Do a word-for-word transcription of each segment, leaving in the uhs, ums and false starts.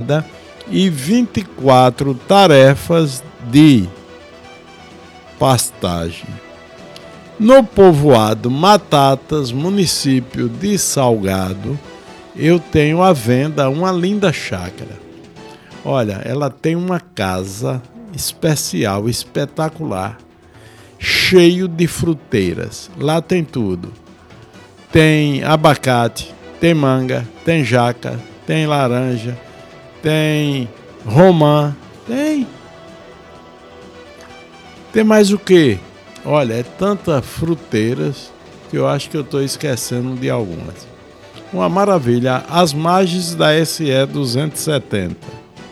regada e vinte e quatro tarefas de pastagem. No povoado Matatas, município de Salgado, eu tenho à venda uma linda chácara. Olha, ela tem uma casa especial, espetacular, cheio de fruteiras. Lá tem tudo. Tem abacate, tem manga, tem jaca, tem laranja, tem romã, tem. Tem mais o quê? Olha, é tanta fruteiras que eu acho que eu estou esquecendo de algumas. Uma maravilha, às margens da S E duzentos e setenta.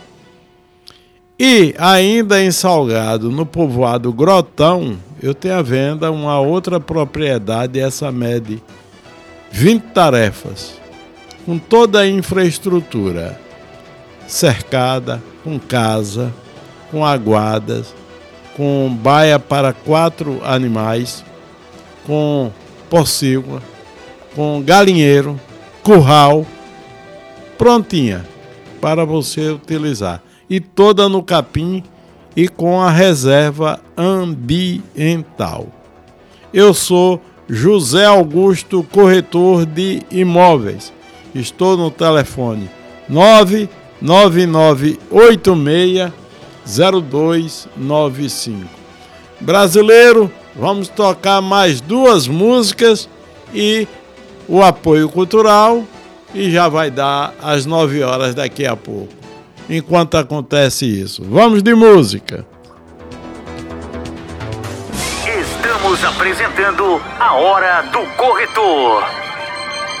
E ainda em Salgado, no povoado Grotão, eu tenho à venda uma outra propriedade, essa mede vinte tarefas, com toda a infraestrutura, cercada, com casa, com aguadas, com baia para quatro animais, com pocilga, com galinheiro, curral, prontinha para você utilizar. E toda no capim e com a reserva ambiental. Eu sou José Augusto, corretor de imóveis. Estou no telefone nove nove nove oito seis zero dois nove cinco. Brasileiro, vamos tocar mais duas músicas e o apoio cultural e já vai dar às nove horas daqui a pouco. Enquanto acontece isso, vamos de música. Estamos apresentando a Hora do Corretor.